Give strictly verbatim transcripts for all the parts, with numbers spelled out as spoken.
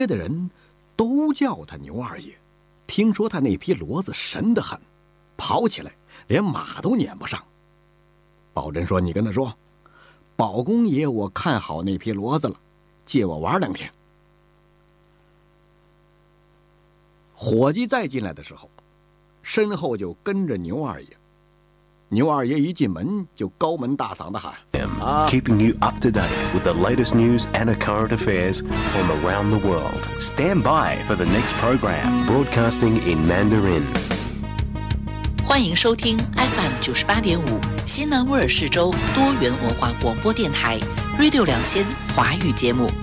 的人都叫他牛二爷。听说他那匹骡子神得很，跑起来连马都撵不上。宝珍说：“你跟他说，宝公爷我看好那匹骡子了，借我玩两天。”伙计再进来的时候，身后就跟着牛二爷。牛二爷一进门就高门大嗓地喊：“ 啊 Keeping you up to date with the latest news and current affairs from around the world. Stand by for the next program, broadcasting in Mandarin.” 欢迎收听 F M 九十八点五西南威尔士州多元文化广播电台 Radio 两千华语节目。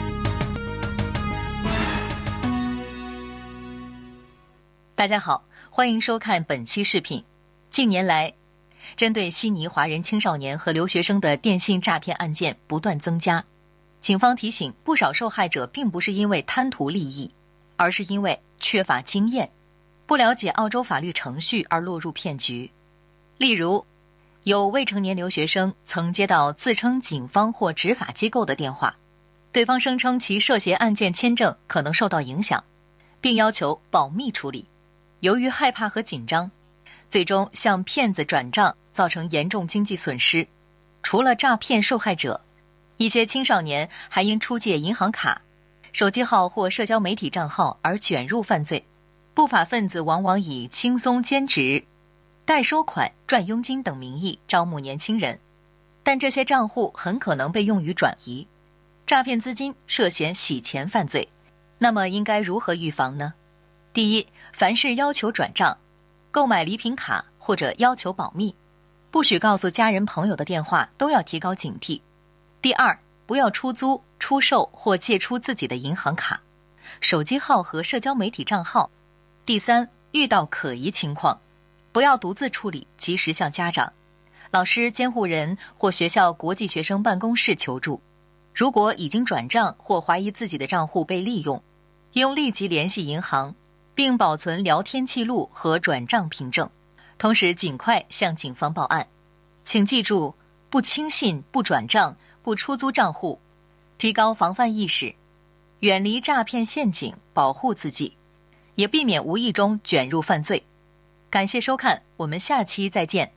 大家好，欢迎收看本期视频。近年来，针对悉尼华人青少年和留学生的电信诈骗案件不断增加。警方提醒，不少受害者并不是因为贪图利益，而是因为缺乏经验，不了解澳洲法律程序而落入骗局。例如，有未成年留学生曾接到自称警方或执法机构的电话，对方声称其涉嫌案件签证可能受到影响，并要求保密处理。由于害怕和紧张，最终向骗子转账，造成严重经济损失。除了诈骗受害者，一些青少年还因出借银行卡、手机号或社交媒体账号而卷入犯罪。不法分子往往以轻松兼职、代收款、赚佣金等名义招募年轻人，但这些账户很可能被用于转移，诈骗资金，涉嫌洗钱犯罪。那么应该如何预防呢？第一，凡是要求转账、购买礼品卡或者要求保密，不许告诉家人朋友的电话都要提高警惕。第二，不要出租、出售或借出自己的银行卡、手机号和社交媒体账号。第三，遇到可疑情况，不要独自处理，及时向家长、老师、监护人或学校国际学生办公室求助。如果已经转账或怀疑自己的账户被利用，应立即联系银行，并保存聊天记录和转账凭证，同时尽快向警方报案。请记住，不轻信、不转账、不出租账户，提高防范意识，远离诈骗陷阱，保护自己，也避免无意中卷入犯罪。感谢收看，我们下期再见。